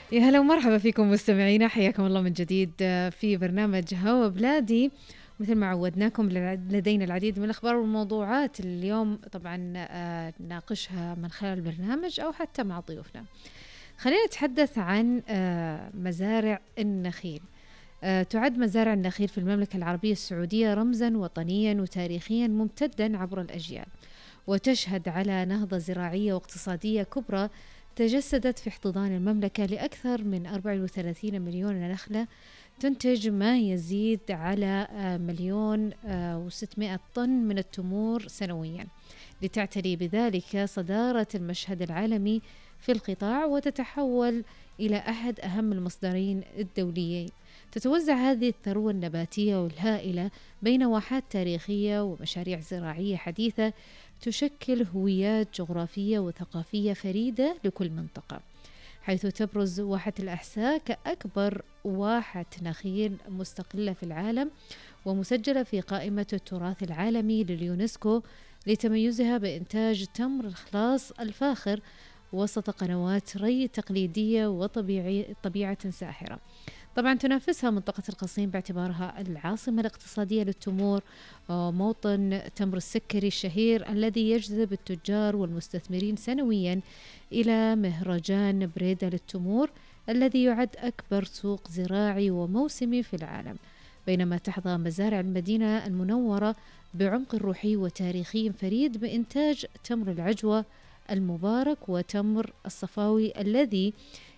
يا هلا ومرحبا فيكم مستمعينا، حياكم الله من جديد في برنامج هوا بلادي. مثل ما عودناكم لدينا العديد من الأخبار والموضوعات اليوم طبعا نناقشها من خلال البرنامج أو حتى مع ضيوفنا. خلينا نتحدث عن مزارع النخيل. تعد مزارع النخيل في المملكة العربية السعودية رمزا وطنيا وتاريخيا ممتدا عبر الأجيال، وتشهد على نهضة زراعية واقتصادية كبرى تجسدت في احتضان المملكة لأكثر من 34 مليون نخلة تنتج ما يزيد على مليون و600 طن من التمور سنويا، لتعتلي بذلك صدارة المشهد العالمي في القطاع وتتحول إلى أحد أهم المصدرين الدوليين. تتوزع هذه الثروة النباتية والهائلة بين واحات تاريخية ومشاريع زراعية حديثة تشكل هويات جغرافية وثقافية فريدة لكل منطقة، حيث تبرز واحة الأحساء كأكبر واحة نخيل مستقلة في العالم ومسجلة في قائمة التراث العالمي لليونسكو لتميزها بإنتاج تمر الخلاص الفاخر وسط قنوات ري تقليدية وطبيعة ساحرة. طبعا تنافسها منطقة القصيم باعتبارها العاصمة الاقتصادية للتمور وموطن تمر السكري الشهير الذي يجذب التجار والمستثمرين سنويا إلى مهرجان بريدة للتمور الذي يعد أكبر سوق زراعي وموسمي في العالم. بينما تحظى مزارع المدينة المنورة بعمق روحي وتاريخي فريد بإنتاج تمر العجوة المبارك وتمر الصفاوي الذي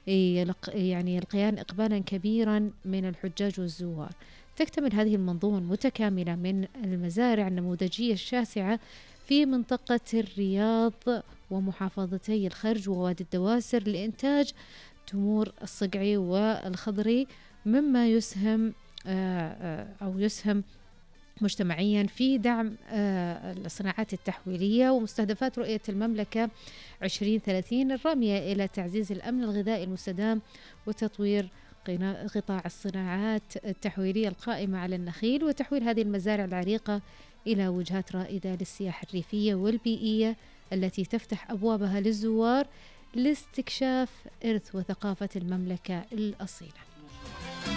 يلقيان إقبالا كبيرا من الحجاج والزوار. تكتمل هذه المنظومة المتكاملة من المزارع النموذجية الشاسعة في منطقة الرياض ومحافظتي الخرج ووادي الدواسر لإنتاج تمور الصقعي والخضري، مما يسهم مجتمعيا في دعم الصناعات التحويلية ومستهدفات رؤية المملكة 2030 الرامية إلى تعزيز الأمن الغذائي المستدام وتطوير قطاع الصناعات التحويلية القائمة على النخيل، وتحويل هذه المزارع العريقة إلى وجهات رائدة للسياحة الريفية والبيئية التي تفتح أبوابها للزوار لاستكشاف إرث وثقافة المملكة الأصيلة.